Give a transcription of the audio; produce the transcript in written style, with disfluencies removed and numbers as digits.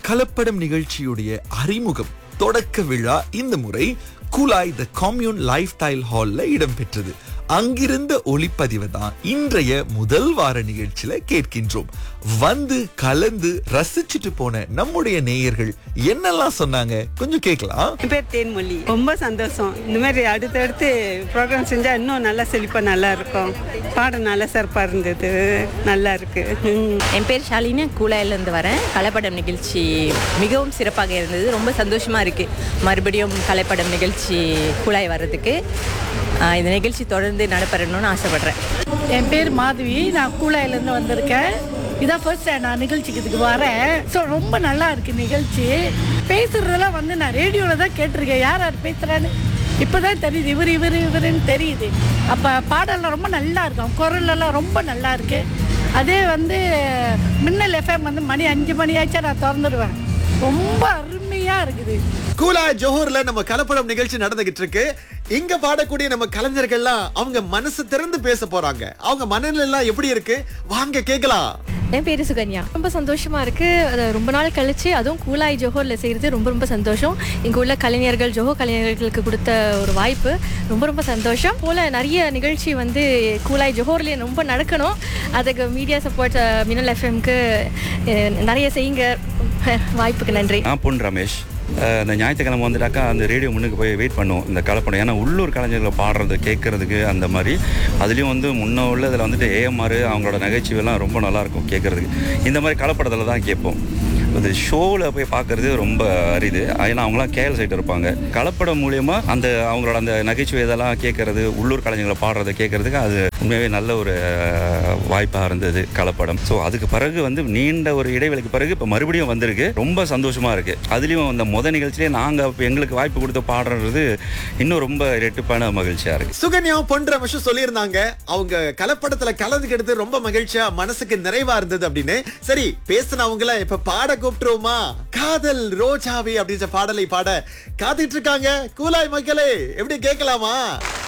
கலப்படம் நிகழ்ச்சியுடைய அறிமுகம் தொடக்க விழா இந்த முறை குலாய் த கம்யூன் லைஃப் ஸ்டைல் ஹால்ல இடம்பெற்றது. அங்கிருந்த ஒளிப்பதிவை தான் இன்றைய முதல் வார நிகழ்ச்சியில கேட்கின்றோம். வந்து கலந்து ரசிச்சுட்டு போன நம்முடைய நேயர்கள் என்னெல்லாம் சொன்னாங்க கொஞ்சம் கேட்கலாம். என் பேர் தேன்மொழி. ரொம்ப சந்தோஷம். இந்த மாதிரி அடுத்தடுத்து ப்ரோக்ராம் செஞ்சா இன்னும் நல்லா செழிப்பா நல்லா இருக்கும். பாடம் நல்லா சிறப்பா இருந்தது, நல்லா இருக்கு. என் பேர் ஷாலினி, கூலாயிலிருந்து வரேன். கலைப்படம் நிகழ்ச்சி மிகவும் சிறப்பாக இருந்தது. ரொம்ப சந்தோஷமா இருக்கு மறுபடியும் கலைப்படம் நிகழ்ச்சி கூலாய் வர்றதுக்கு. இந்த நிகழ்ச்சி தொடர்ந்து நடைபெறணும்னு ஆசைப்படுறேன். என் பேர் மாதவி, நான் கூலாயிலேருந்து வந்திருக்கேன். இதான் ஃபர்ஸ்ட் டைம் நான் நிகழ்ச்சிக்கு இதுக்கு வரேன். ஸோ ரொம்ப நல்லா இருக்கு நிகழ்ச்சி. பேசுறதெல்லாம் நான் ரேடியோவில் தான் கேட்டிருக்கேன், யார் யார் பேசுகிறான்னு இப்போதான் தெரியுது. இவருன்னு தெரியுது. அப்போ பாடலாம் ரொம்ப நல்லா இருக்கும், குரலெல்லாம் ரொம்ப நல்லா இருக்கு. அதே மின்னல் எஃப்எம் மணி 5 மணி ஆச்சா நான் திறந்துடுவேன். ரொம்ப அருமையா இருக்குது. கூலாய் ஜோஹர்ல நம்ம கலப்படம் நிகழ்ச்சி நடந்துகிட்டு இருக்கு. இங்க பாடக்கூடிய நம்ம கலைஞர்கள்லாம் அவங்க மனசு திறந்து பேச போறாங்க. அவங்க மனநிலை எல்லாம் எப்படி இருக்கு வாங்க கேட்கலாம். என் பேரு சுகன்யா. ரொம்ப சந்தோஷமா இருக்கு. ரொம்ப நாள் கழிச்சு அதுவும் கூலாய் ஜோஹர்ல செய்யறது ரொம்ப ரொம்ப சந்தோஷம். இங்க உள்ள கலைஞர்கள், ஜோஹோ கலைஞர்களுக்கு கொடுத்த ஒரு வாய்ப்பு. ரொம்ப ரொம்ப சந்தோஷம். போல நிறைய நிகழ்ச்சி கூலாய் ஜோஹர்ல ரொம்ப நடக்கணும். அதுக்கு மீடியா சப்போர்ட் மின்னல் எஃப்எம்க்கு நிறைய செய்யுங்க. வாய்ப்புக்கு நன்றி. நான் பொன் ரமேஷ். இந்த ஞாயிற்றுக்கிழமை வந்துட்டாக்கா அந்த ரேடியோ முன்னுக்கு போய் வெயிட் பண்ணுவோம் இந்த கலப்படம். ஏன்னா உள்ளூர் கலைஞர்களை பாடுறது கேட்கறதுக்கு அந்த மாதிரி. அதுலேயும் முன்ன உள்ளதில் ஏஎம்ஆர் அவங்களோட நகைச்சுவைலாம் ரொம்ப நல்லாயிருக்கும் கேட்குறதுக்கு. இந்த மாதிரி கலப்படத்தில் தான் கேட்போம். இந்த ஷோவில் போய் பார்க்குறது ரொம்ப அரிது. ஏன்னா அவங்களாம் கேஎல் சைட்டு இருப்பாங்க. கலப்படம் மூலயமா அவங்களோட அந்த நகைச்சுவை இதெல்லாம் கேட்கறது, உள்ளூர் கலைஞர்களை பாடுறதை கேட்கறதுக்கு அது உண்மையாகவே நல்ல ஒரு வாய்ப்பாக இருந்தது கலப்படம். ஸோ அதுக்கு பிறகு நீண்ட ஒரு இடைவெளிக்கு பிறகு இப்போ மறுபடியும் வந்திருக்கு. ரொம்ப சந்தோஷமாக இருக்குது. அதுலேயும் அந்த நிகழ்ச்சியிலே நாங்கள் எங்களுக்கு வாய்ப்பு கொடுத்து பாடுறது இன்னும் ரொம்ப இரட்டிப்பான மகிழ்ச்சியாக இருக்குது. சுகன்யா பொன் ரமேஷ் சொல்லியிருந்தாங்க அவங்க கலப்படத்துல கலந்துக்கிட்டு ரொம்ப மகிழ்ச்சியா மனசுக்கு நிறைவா இருந்தது அப்படின்னு. சரி, பேசினவங்கள இப்ப பாட கூப்பிட்டுருவோமா? காதல் ரோஜாவே அப்படின்ற பாடலை பாட காத்துட்டு இருக்காங்க கூலாய் மக்களே. எப்படி கேட்கலாமா?